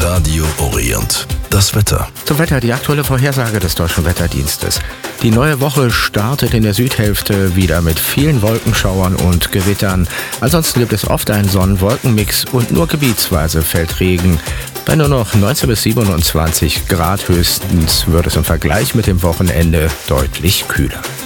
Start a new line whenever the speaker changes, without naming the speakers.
Radio Orient. Das Wetter.
Zum Wetter, die aktuelle Vorhersage des Deutschen Wetterdienstes. Die neue Woche startet in der Südhälfte wieder mit vielen Wolkenschauern und Gewittern. Ansonsten gibt es oft einen Sonnen-Wolken-Mix und nur gebietsweise fällt Regen. Bei nur noch 19 bis 27 Grad höchstens wird es im Vergleich mit dem Wochenende deutlich kühler.